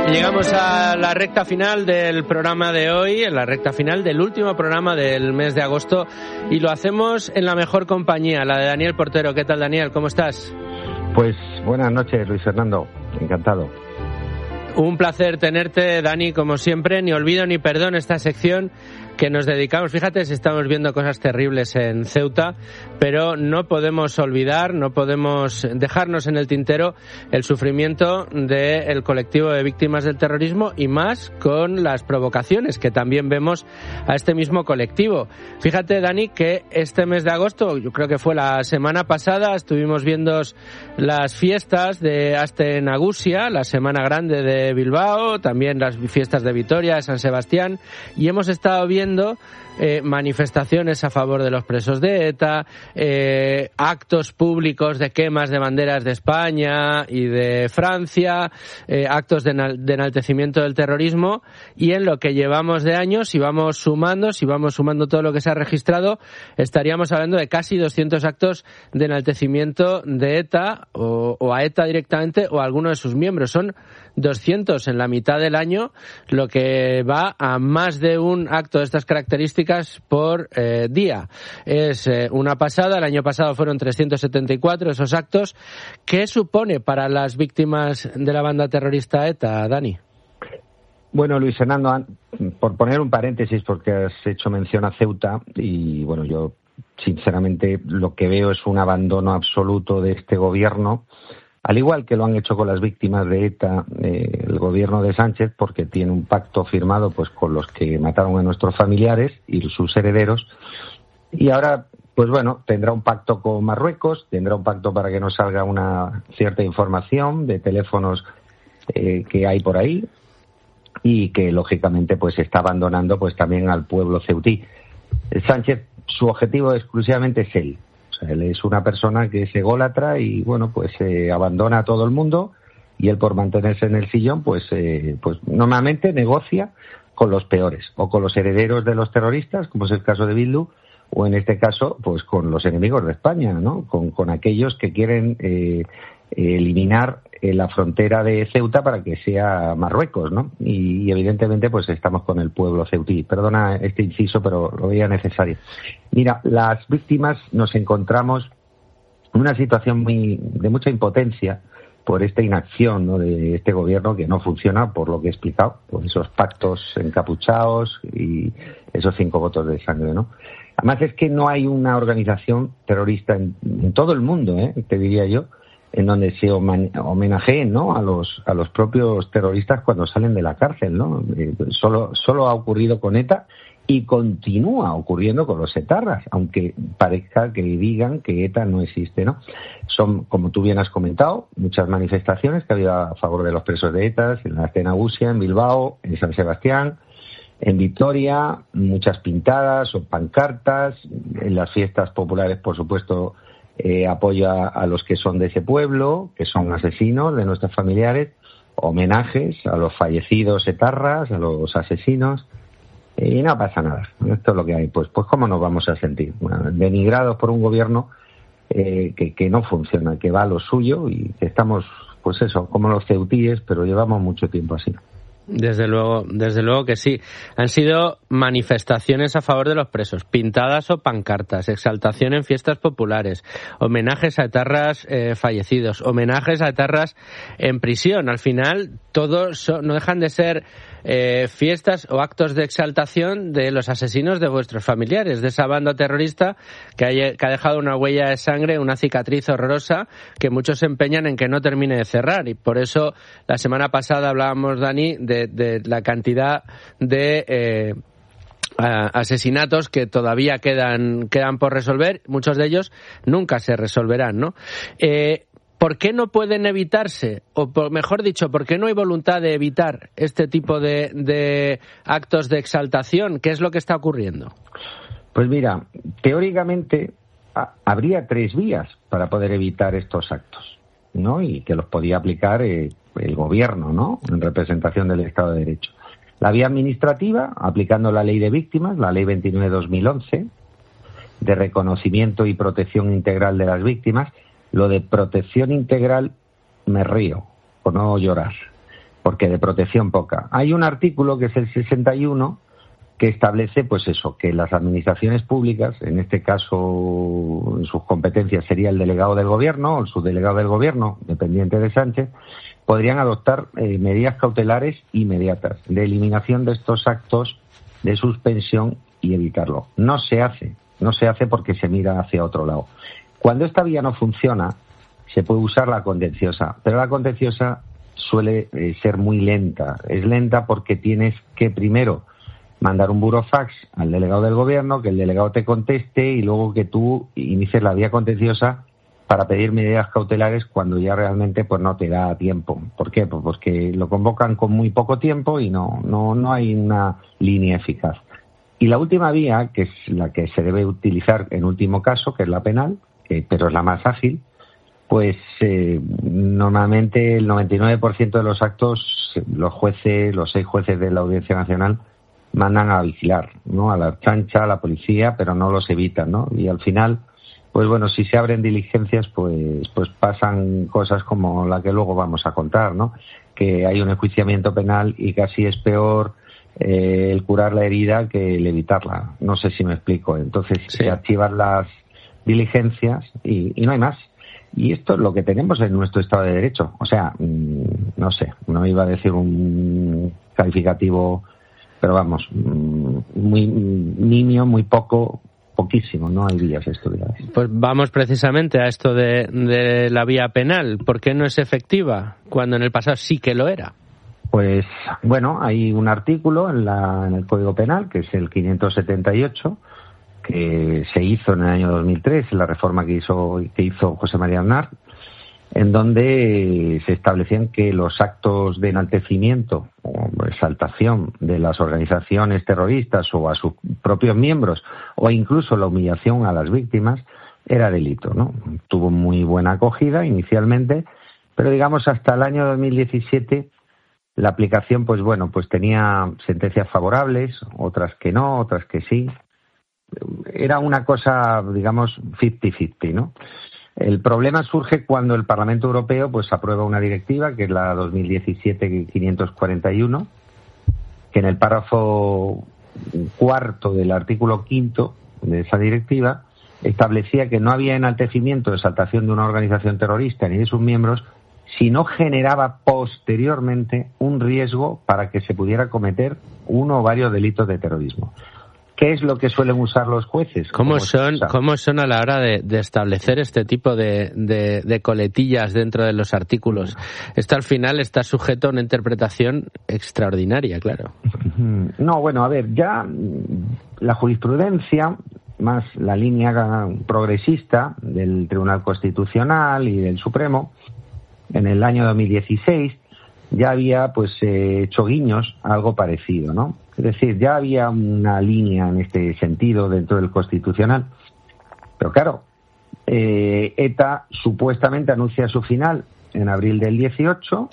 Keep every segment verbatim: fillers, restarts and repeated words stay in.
Llegamos a la recta final del programa de hoy, en la recta final del último programa del mes de agosto, y lo hacemos en la mejor compañía, la de Daniel Portero. ¿Qué tal, Daniel? ¿Cómo estás? Pues buenas noches, Luis Fernando. Encantado. Un placer tenerte, Dani, como siempre. Ni olvido ni perdón esta sección que nos dedicamos. Fíjate si estamos viendo cosas terribles en Ceuta, pero no podemos olvidar, no podemos dejarnos en el tintero el sufrimiento del colectivo de víctimas del terrorismo, y más con las provocaciones que también vemos a este mismo colectivo. Fíjate, Dani, que este mes de agosto, yo creo que fue la semana pasada, estuvimos viendo las fiestas de Aste Nagusia, la Semana Grande de Bilbao, también las fiestas de Vitoria, de San Sebastián, y hemos estado viendo Eh, manifestaciones a favor de los presos de ETA, eh, actos públicos de quemas de banderas de España y de Francia, eh, actos de, enal- de enaltecimiento del terrorismo, y en lo que llevamos de años, si vamos sumando, si vamos sumando todo lo que se ha registrado, estaríamos hablando de casi doscientos actos de enaltecimiento de ETA o, o a ETA directamente o a alguno de sus miembros. Son doscientos en la mitad del año, lo que va a más de un acto de estas características por eh, día. Es eh, una pasada. El año pasado fueron trescientos setenta y cuatro esos actos. ¿Qué supone para las víctimas de la banda terrorista ETA, Dani? Bueno, Luis Fernando, por poner un paréntesis, porque has hecho mención a Ceuta, y bueno, yo sinceramente lo que veo es un abandono absoluto de este gobierno, al igual que lo han hecho con las víctimas de ETA, eh, el gobierno de Sánchez, porque tiene un pacto firmado pues con los que mataron a nuestros familiares y sus herederos, y ahora, pues bueno, tendrá un pacto con Marruecos, tendrá un pacto para que nos salga una cierta información de teléfonos eh, que hay por ahí, y que lógicamente pues está abandonando pues también al pueblo ceutí. Sánchez, su objetivo exclusivamente es él. Él es una persona que es ególatra y, bueno, pues eh, abandona a todo el mundo, y él, por mantenerse en el sillón, pues, eh, pues normalmente negocia con los peores, o con los herederos de los terroristas, como es el caso de Bildu, o en este caso, pues con los enemigos de España, ¿no? Con, con aquellos que quieren eh, eliminar eh, la frontera de Ceuta para que sea Marruecos, ¿no? Y, y evidentemente, pues estamos con el pueblo ceutí. Perdona este inciso, pero lo veía necesario. Mira, las víctimas nos encontramos en una situación muy de mucha impotencia por esta inacción, ¿no?, de este gobierno, que no funciona, por lo que he explicado, por esos pactos encapuchados y esos cinco votos de sangre, ¿no? Además, es que no hay una organización terrorista en, en todo el mundo, ¿eh?, te diría yo, en donde se homenajeen, ¿no?, a los a los propios terroristas cuando salen de la cárcel, ¿no? Eh, solo solo ha ocurrido con ETA y continúa ocurriendo con los etarras, aunque parezca que digan que ETA no existe, ¿no? Son, como tú bien has comentado, muchas manifestaciones que ha habido a favor de los presos de ETA, en la Aste Nagusia, en Bilbao, en San Sebastián, en Vitoria, muchas pintadas o pancartas, en las fiestas populares, por supuesto, eh, apoyo a, a los que son de ese pueblo, que son asesinos de nuestros familiares, homenajes a los fallecidos etarras, a los asesinos, y no pasa nada. Esto es lo que hay. Pues, pues ¿cómo nos vamos a sentir? Bueno, denigrados por un gobierno eh, que, que no funciona, que va a lo suyo, y que estamos, pues eso, como los ceutíes, pero llevamos mucho tiempo así. Desde luego, desde luego que sí. Han sido manifestaciones a favor de los presos, pintadas o pancartas, exaltación en fiestas populares, homenajes a etarras eh, fallecidos, homenajes a etarras en prisión. Al final, todos son, no dejan de ser eh, fiestas o actos de exaltación de los asesinos de vuestros familiares, de esa banda terrorista que, hay, que ha dejado una huella de sangre, una cicatriz horrorosa que muchos se empeñan en que no termine de cerrar. Y por eso la semana pasada hablábamos, Dani, de, de la cantidad de eh, asesinatos que todavía quedan, quedan por resolver. Muchos de ellos nunca se resolverán, ¿no? Eh, ¿Por qué no pueden evitarse? O por, mejor dicho, ¿por qué no hay voluntad de evitar este tipo de, de actos de exaltación? ¿Qué es lo que está ocurriendo? Pues mira, teóricamente a, habría tres vías para poder evitar estos actos, ¿no? Y que los podía aplicar eh, el gobierno, ¿no?, en representación del Estado de Derecho. La vía administrativa, aplicando la Ley de Víctimas, la Ley veintinueve barra dos mil once, de reconocimiento y protección integral de las víctimas. Lo de protección integral me río, por no llorar. porque de protección poca. Hay un artículo que es el sesenta y uno que establece, pues eso, que las administraciones públicas, en este caso en sus competencias sería el delegado del gobierno o el subdelegado del gobierno, dependiente de Sánchez, podrían adoptar eh, medidas cautelares inmediatas de eliminación de estos actos de suspensión y evitarlo. No se hace, no se hace porque se mira hacia otro lado. Cuando esta vía no funciona, se puede usar la contenciosa, pero la contenciosa suele eh, ser muy lenta. Es lenta porque tienes que primero mandar un burofax al delegado del gobierno, que el delegado te conteste y luego que tú inicies la vía contenciosa para pedir medidas cautelares cuando ya realmente pues no te da tiempo. ¿Por qué? Pues porque lo convocan con muy poco tiempo y no, no, no hay una línea eficaz. Y la última vía, que es la que se debe utilizar en último caso, que es la penal, que, pero es la más ágil, pues eh, normalmente el noventa y nueve por ciento de los actos, los jueces, los seis jueces de la Audiencia Nacional, mandan a vigilar, ¿no? A la chancha, a la policía, pero no los evitan, ¿no? Y al final, pues bueno, si se abren diligencias, pues pues pasan cosas como la que luego vamos a contar, ¿no? Que hay un enjuiciamiento penal y casi es peor eh, el curar la herida que el evitarla. No sé si me explico. Entonces sí. Se archivan las diligencias y, y no hay más. Y esto es lo que tenemos en nuestro Estado de Derecho. O sea, mmm, no sé, no iba a decir un calificativo, pero vamos, muy nimio, muy poco, poquísimo, no hay vías estudiadas. Pues vamos precisamente a esto de, de la vía penal. ¿Por qué no es efectiva cuando en el pasado sí que lo era? Pues bueno, hay un artículo en, la, en el Código Penal, que es el quinientos setenta y ocho, que se hizo en el año dos mil tres, en la reforma que hizo, que hizo José María Aznar, en donde se establecían que los actos de enaltecimiento o exaltación de las organizaciones terroristas o a sus propios miembros o incluso la humillación a las víctimas era delito, ¿no? Tuvo muy buena acogida inicialmente, pero digamos hasta el año dos mil diecisiete la aplicación, pues bueno, pues tenía sentencias favorables, otras que no, otras que sí. Era una cosa, digamos, cincuenta cincuenta, ¿no? El problema surge cuando el Parlamento Europeo pues aprueba una directiva, que es la dos mil diecisiete quinientos cuarenta y uno, que en el párrafo cuarto del artículo quinto de esa directiva establecía que no había enaltecimiento o exaltación de una organización terrorista ni de sus miembros si no generaba posteriormente un riesgo para que se pudiera cometer uno o varios delitos de terrorismo. ¿Qué es lo que suelen usar los jueces? ¿Cómo son, ¿Cómo son a la hora de, de establecer este tipo de, de, de coletillas dentro de los artículos? Esto al final está sujeto a una interpretación extraordinaria, claro. No, bueno, a ver, ya la jurisprudencia, más la línea progresista del Tribunal Constitucional y del Supremo, en el año dos mil dieciséis ya había pues eh, hecho guiños a algo parecido, ¿no? Es decir, ya había una línea en este sentido dentro del Constitucional. Pero claro, eh, ETA supuestamente anuncia su final en abril del dieciocho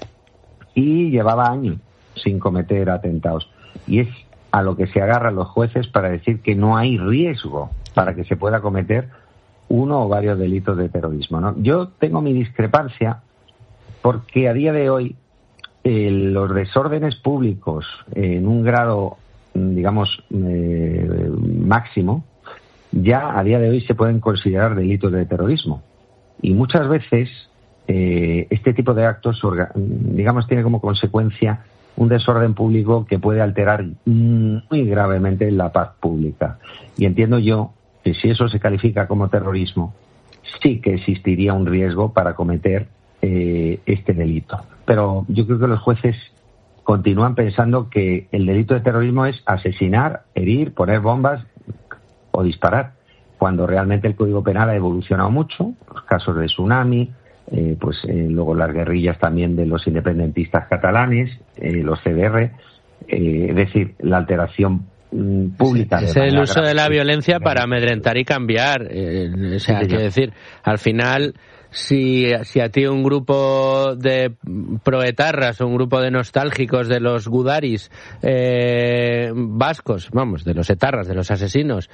y llevaba años sin cometer atentados. Y es a lo que se agarran los jueces para decir que no hay riesgo para que se pueda cometer uno o varios delitos de terrorismo, ¿no? Yo tengo mi discrepancia porque a día de hoy eh, los desórdenes públicos en un grado, digamos, eh, máximo, ya a día de hoy se pueden considerar delitos de terrorismo. Y muchas veces eh, este tipo de actos, digamos, tiene como consecuencia un desorden público que puede alterar muy gravemente la paz pública. Y entiendo yo que si eso se califica como terrorismo, sí que existiría un riesgo para cometer eh, este delito. Pero yo creo que los jueces continúan pensando que el delito de terrorismo es asesinar, herir, poner bombas o disparar, cuando realmente el Código Penal ha evolucionado mucho, los casos de tsunami, eh, pues eh, luego las guerrillas también de los independentistas catalanes, eh, los C D R, eh, es decir, la alteración pública. Sí, es el uso de la violencia para amedrentar y cambiar. Eh, o sea, sí, quiero decir, al final si, si a ti un grupo de proetarras o un grupo de nostálgicos de los gudaris eh, vascos, vamos, de los etarras, de los asesinos,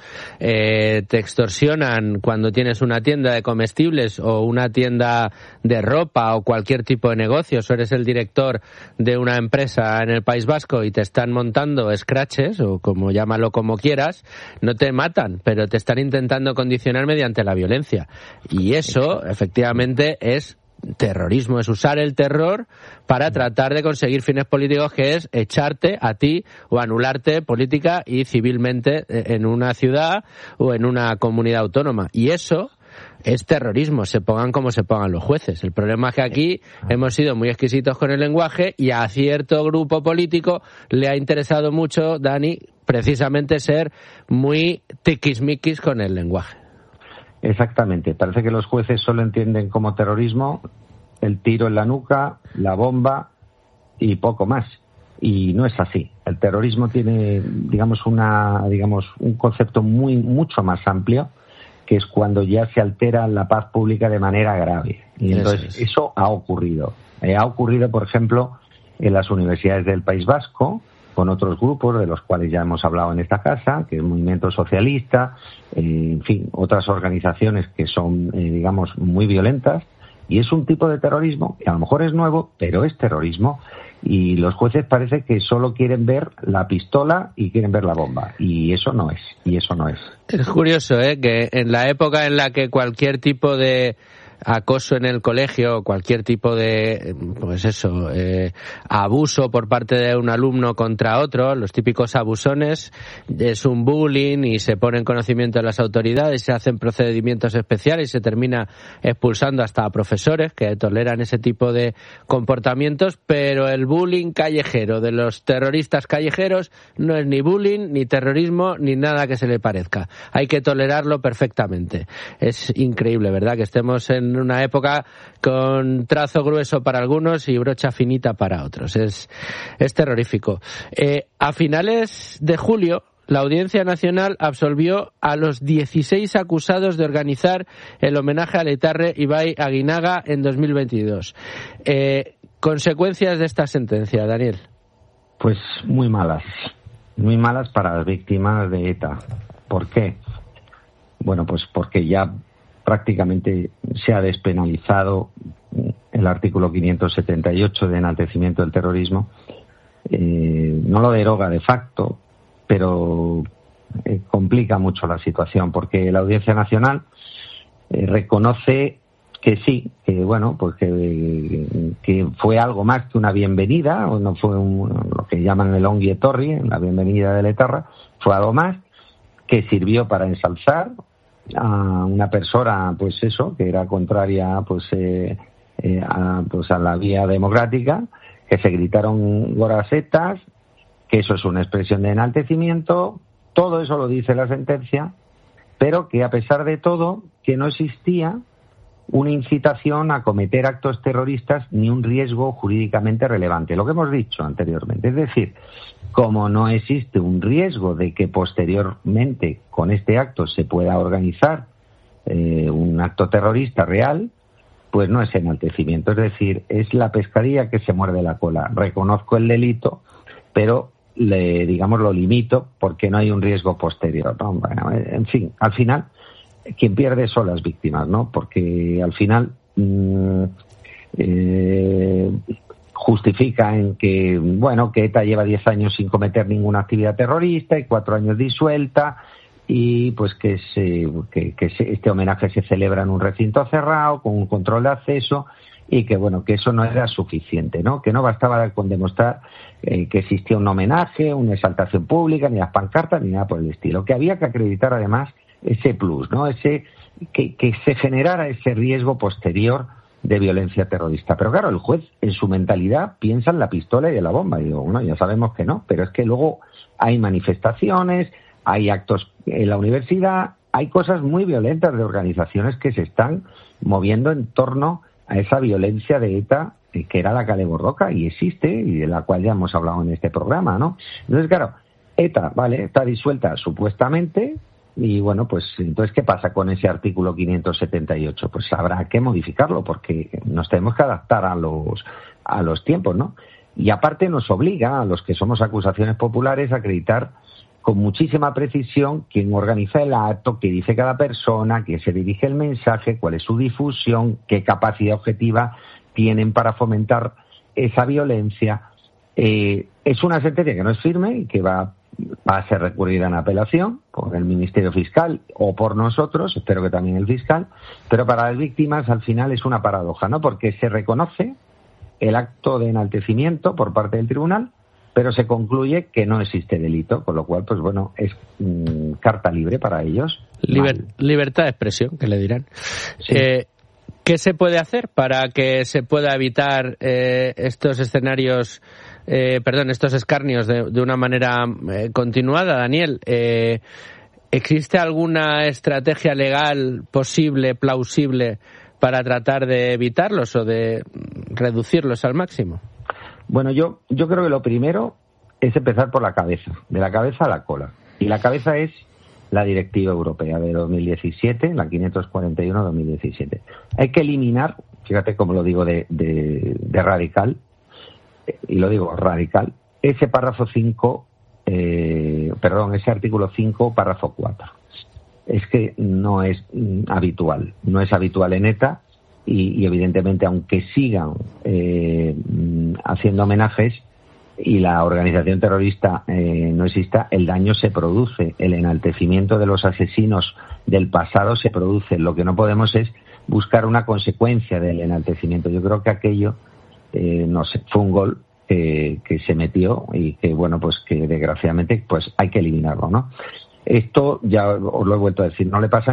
eh, te extorsionan cuando tienes una tienda de comestibles o una tienda de ropa o cualquier tipo de negocio, o eres el director de una empresa en el País Vasco y te están montando scratches, o como llámalo como quieras, no te matan, pero te están intentando condicionar mediante la violencia. Y eso, efectivamente, es terrorismo, es usar el terror para tratar de conseguir fines políticos, que es echarte a ti o anularte política y civilmente en una ciudad o en una comunidad autónoma. Y eso es terrorismo, se pongan como se pongan los jueces. El problema es que aquí hemos sido muy exquisitos con el lenguaje y a cierto grupo político le ha interesado mucho, Dani, precisamente ser muy tiquismiquis con el lenguaje. Exactamente. Parece que los jueces solo entienden como terrorismo el tiro en la nuca, la bomba y poco más. Y no es así. El terrorismo tiene, digamos, una, digamos, un concepto muy, mucho más amplio, que es cuando ya se altera la paz pública de manera grave. Y entonces eso, eso ha ocurrido. Eh, ha ocurrido, por ejemplo, en las universidades del País Vasco, con otros grupos de los cuales ya hemos hablado en esta casa, que es el Movimiento Socialista, eh, en fin, otras organizaciones que son, eh, digamos, muy violentas. Y es un tipo de terrorismo que a lo mejor es nuevo, pero es terrorismo. Y los jueces parece que solo quieren ver la pistola y quieren ver la bomba. Y eso no es, y eso no es. Es curioso, ¿eh?, que en la época en la que cualquier tipo de acoso en el colegio, cualquier tipo de, pues eso, eh, abuso por parte de un alumno contra otro, los típicos abusones, es un bullying y se pone en conocimiento de las autoridades, se hacen procedimientos especiales y se termina expulsando hasta a profesores que toleran ese tipo de comportamientos, pero el bullying callejero de los terroristas callejeros no es ni bullying, ni terrorismo, ni nada que se le parezca. Hay que tolerarlo perfectamente. Es increíble, ¿verdad?, que estemos en una época con trazo grueso para algunos y brocha finita para otros. Es, es terrorífico. Eh, a finales de julio, la Audiencia Nacional absolvió a los dieciséis acusados de organizar el homenaje al etarre Ibai Aguinaga en dos mil veintidós. Eh, consecuencias de esta sentencia, Daniel. Pues muy malas. Muy malas para las víctimas de ETA. ¿Por qué? Bueno, pues porque ya prácticamente se ha despenalizado el artículo quinientos setenta y ocho de enaltecimiento del terrorismo. Eh, no lo deroga de facto, pero eh, complica mucho la situación, porque la Audiencia Nacional eh, reconoce que sí, que bueno, pues que, que fue algo más que una bienvenida, o no fue un, lo que llaman el ongi etorri, la bienvenida del etarra, fue algo más que sirvió para ensalzar a una persona, pues eso, que era contraria, pues, eh, eh, a, pues a la vía democrática, que se gritaron gorasetas, que eso es una expresión de enaltecimiento. Todo eso lo dice la sentencia, pero que a pesar de todo, que no existía una incitación a cometer actos terroristas ni un riesgo jurídicamente relevante, lo que hemos dicho anteriormente. Es decir, como no existe un riesgo de que posteriormente con este acto se pueda organizar eh, un acto terrorista real, pues no es enaltecimiento. Es decir, es la pescadilla que se muerde la cola. Reconozco el delito, pero le, digamos, lo limito porque no hay un riesgo posterior, ¿no? Bueno, en fin, al final quien pierde son las víctimas, ¿no? Porque al final mmm, eh, justifica en que, bueno, que ETA lleva diez años sin cometer ninguna actividad terrorista y cuatro años disuelta, y pues que, se, que, que se, este homenaje se celebra en un recinto cerrado con un control de acceso, y que bueno, que eso no era suficiente, ¿no? Que no bastaba con demostrar eh, que existía un homenaje, una exaltación pública, ni las pancartas, ni nada por el estilo. Que había que acreditar además ese plus, ¿no? Ese que, que se generara ese riesgo posterior de violencia terrorista. Pero claro, el juez en su mentalidad piensa en la pistola y en la bomba. Y digo, bueno, ya sabemos que no, pero es que luego hay manifestaciones, hay actos en la universidad, hay cosas muy violentas de organizaciones que se están moviendo en torno a esa violencia de ETA, que era la Kale Borroka, y existe, y de la cual ya hemos hablado en este programa, ¿no? Entonces, claro, ETA, vale, está disuelta supuestamente, Y bueno, pues entonces, ¿qué pasa con ese artículo quinientos setenta y ocho? Pues habrá que modificarlo porque nos tenemos que adaptar a los, a los tiempos, ¿no? Y aparte nos obliga a los que somos acusaciones populares a acreditar con muchísima precisión quién organiza el acto, qué dice cada persona, quién se dirige el mensaje, cuál es su difusión, qué capacidad objetiva tienen para fomentar esa violencia. Eh, es una sentencia que no es firme y que va, va a ser recurrida en apelación por el Ministerio Fiscal o por nosotros, espero que también el fiscal, pero para las víctimas al final es una paradoja, ¿no? Porque se reconoce el acto de enaltecimiento por parte del tribunal, pero se concluye que no existe delito, con lo cual, pues bueno, es mmm, carta libre para ellos. Liber, libertad de expresión, que le dirán. Sí. Eh, ¿Qué se puede hacer para que se pueda evitar eh, estos escenarios, eh, perdón, estos escarnios de, de una manera eh, continuada, Daniel? Eh, ¿Existe alguna estrategia legal posible, plausible, para tratar de evitarlos o de reducirlos al máximo? Bueno, yo, yo creo que lo primero es empezar por la cabeza, de la cabeza a la cola. Y la cabeza es la Directiva Europea de dos mil diecisiete, la quinientos cuarenta y uno de dos mil diecisiete. Hay que eliminar, fíjate cómo lo digo de, de, de radical, y lo digo radical, ese párrafo cinco, eh, perdón, ese artículo cinco, párrafo cuatro. Es que no es mm, habitual, no es habitual en ETA y, y evidentemente aunque sigan eh, haciendo homenajes y la organización terrorista eh, no exista, el daño se produce, el enaltecimiento de los asesinos del pasado se produce. Lo que no podemos es buscar una consecuencia del enaltecimiento. Yo creo que aquello, eh, no sé, fue un gol eh, que se metió y que, bueno, pues que desgraciadamente pues hay que eliminarlo, ¿no? Esto, ya os lo he vuelto a decir, no le pasa